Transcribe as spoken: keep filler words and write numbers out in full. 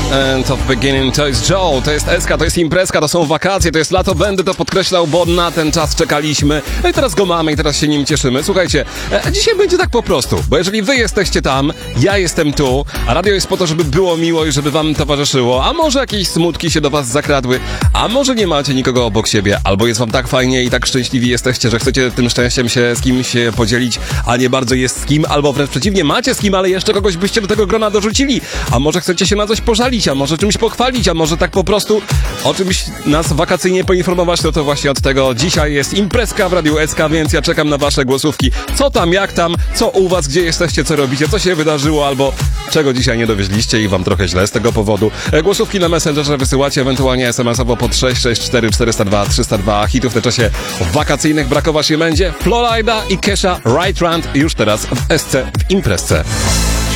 and of beginning, to jest Joe, to jest Eska, to jest imprezka, to są wakacje, to jest lato, będę to podkreślał, bo na ten czas czekaliśmy. No i teraz go mamy i teraz się nim cieszymy. Słuchajcie, e, dzisiaj będzie tak po prostu, bo jeżeli wy jesteście tam, ja jestem tu, a radio jest po to, żeby było miło i żeby wam towarzyszyło, a może jakieś smutki się do was zakradły, a może nie macie nikogo obok siebie, albo jest wam tak fajnie i tak szczęśliwi jesteście, że chcecie tym szczęściem się z kimś podzielić, a nie bardzo jest z kim, albo wręcz przeciwnie, macie z kim, ale jeszcze kogoś byście do tego grona dorzucili, a może chcecie się na coś pożalić, a może czymś pochwalić, a może tak po prostu o czymś nas wakacyjnie poinformować, no to właśnie od tego dzisiaj jest imprezka w Radiu S K, więc ja czekam na wasze głosówki. Co tam, jak tam, co u was, gdzie jesteście, co robicie, co się wydarzyło, albo czego dzisiaj nie dowieźliście i wam trochę źle z tego powodu. Głosówki na Messengerze wysyłacie, ewentualnie es em esowo pod sześć sześć cztery cztery zero dwa trzy zero dwa. Hitów w tym czasie wakacyjnych brakować nie będzie. Florida i Kesha Right Round już teraz w S C w imprezce.